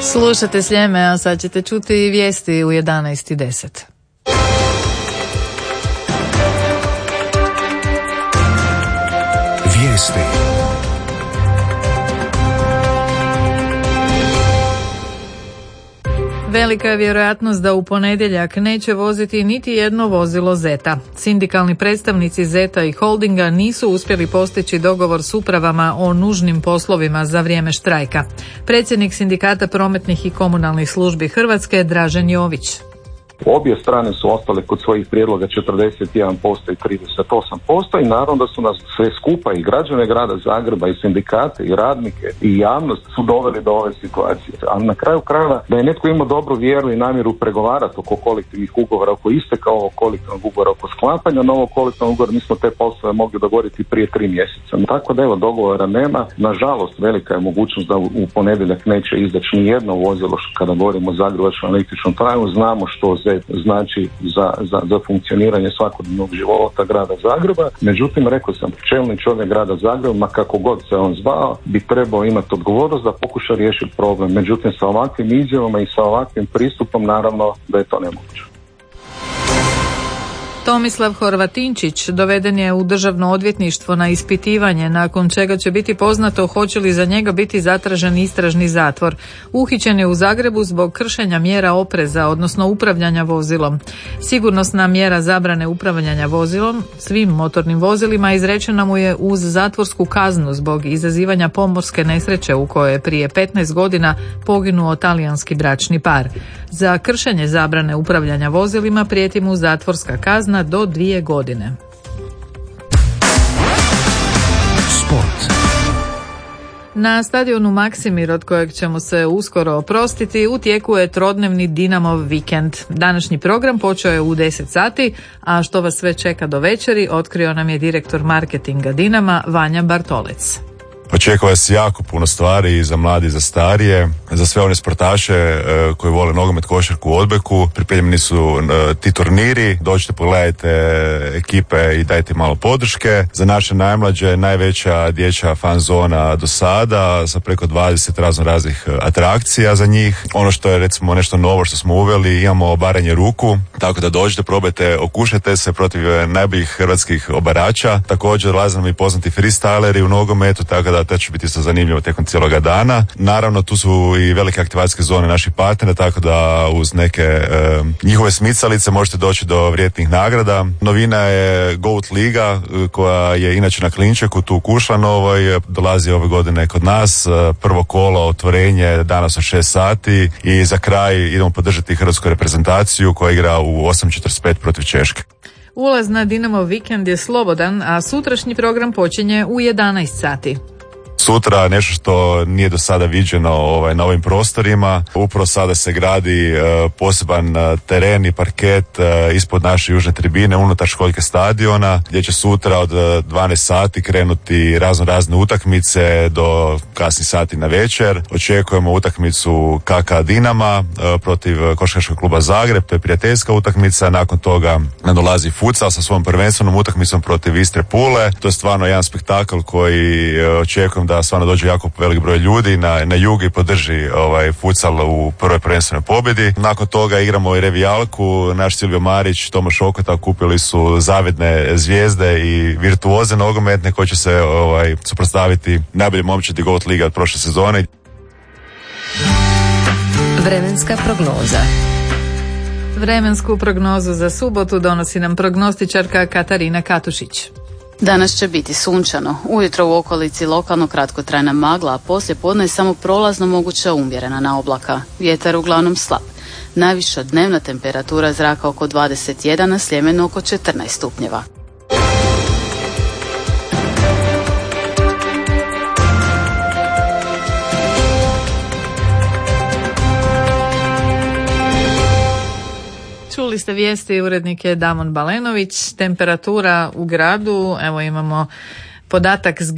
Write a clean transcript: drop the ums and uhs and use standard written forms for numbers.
Slušate Sljeme, a sad ćete čuti vijesti u 11:10. Vijesti. Velika je vjerojatnost da u ponedjeljak neće voziti niti jedno vozilo Zeta. Sindikalni predstavnici Zeta i Holdinga nisu uspjeli postići dogovor s upravama o nužnim poslovima za vrijeme štrajka. Predsjednik Sindikata prometnih i komunalnih službi Hrvatske Dražen Jović. Obje strane su ostale kod svojih prijedloga 41% i 38% i naravno da su nas sve skupa i građane grada Zagreba i sindikate i radnike i javnost su doveli do ove situacije. Ali na kraju krajeva da je netko imao dobru vjeru i namjeru pregovarati oko kolektivnih ugovora, oko isteka ovog kolektivnog ugovora, oko sklapanja novog kolektivnog ugovora, mi smo te poslove mogli dogovoriti prije 3 mjeseca. Tako da evo, dogovora nema. Nažalost, velika je mogućnost da u ponedjeljak neće izaći ni jedno vozilo kada govorimo o zagrebačkom električnom tramvaju. Znamo što znači za funkcioniranje svakodnevnog života grada Zagreba. Međutim, rekao sam, čelni čovjek grada Zagreba, ma kako god se on zvao, bi trebao imati odgovornost da pokuša riješiti problem. Međutim, sa ovakvim izjavama i sa ovakvim pristupom, naravno da je to nemoguće. Tomislav Horvatinčić doveden je u državno odvjetništvo na ispitivanje, nakon čega će biti poznato hoće li za njega biti zatražen istražni zatvor. Uhićen je u Zagrebu zbog kršenja mjera opreza, odnosno upravljanja vozilom. Sigurnosna mjera zabrane upravljanja vozilom svim motornim vozilima izrečena mu je uz zatvorsku kaznu zbog izazivanja pomorske nesreće u kojoj je prije 15 godina poginuo talijanski bračni par. Za kršenje zabrane upravljanja vozilima prijeti mu zatvorska kazna do 2 godine. Sport. Na stadionu Maksimir, od kojeg ćemo se uskoro oprostiti, u tijeku je trodnevni Dinamov vikend. Današnji program počeo je u 10 sati, a što vas sve čeka do večeri otkrio nam je direktor marketinga Dinama Vanja Bartolec. Očekuje se jako puno stvari i za mladi i za starije, za sve one sportaše koji vole nogomet, košarku, odbojku. Pripremljeni su ti turniri, dođite, pogledajte ekipe i dajte malo podrške. Za naše najmlađe, najveća dječja fan zona do sada, sa preko 20 raznih atrakcija za njih. Ono što je recimo nešto novo što smo uveli, imamo obaranje ruku, tako da dođite, probajte, okušajte se protiv najboljih hrvatskih obarača. Također dolaze nam i poznati freestyleri u nogometu, tako da to će biti isto zanimljivo tijekom cijeloga dana. Naravno, tu su i velike aktivacijske zone naših partnera, tako da uz neke njihove smicalice možete doći do vrijednih nagrada. Novina je Goat Liga, koja je inače na Klinčeku, tu u Kušlanovoj, dolazi ove godine kod nas. Prvo kolo, otvorenje danas od 6 sati i za kraj idemo podržati hrvatsku reprezentaciju koja igra u 8:45 protiv Češke. Ulaz na Dinamov vikend je slobodan, a sutrašnji program počinje u 11 sati. Sutra nešto što nije do sada viđeno na ovim prostorima. Upravo sada se gradi poseban teren i parket ispod naše južne tribine unutar školjke stadiona, gdje će sutra od 12 sati krenuti razne utakmice do kasnih sati na večer. Očekujemo utakmicu KK Dinama protiv Košarkaškog kluba Zagreb, to je prijateljska utakmica. Nakon toga nadolazi futsal sa svojom prvenstvenom utakmicom protiv Istre Pule. To je stvarno jedan spektakl koji očekujem da stvarno dođe jako velik broj ljudi na jug i podrži futsal u prvoj prvenstvenoj pobjedi. Nakon toga igramo i revijalku. Naš Silvio Marić, Tomaš Okota kupili su zavidne zvijezde i virtuoze nogometne koji će se suprotstaviti najbolje momčadi Goat Liga od prošle sezone. Vremenska prognoza. Vremensku prognozu za subotu donosi nam prognostičarka Katarina Katušić. Danas će biti sunčano, ujutro u okolici lokalno kratkotrajna magla, a poslije podne je samo prolazno moguća umjerena na oblaka. Vjetar uglavnom slab. Najviša dnevna temperatura zraka oko 21, na Sljemenu oko 14 stupnjeva. Čuli ste vijesti, urednik je Damon Balenović. Temperatura u gradu, evo imamo podatak s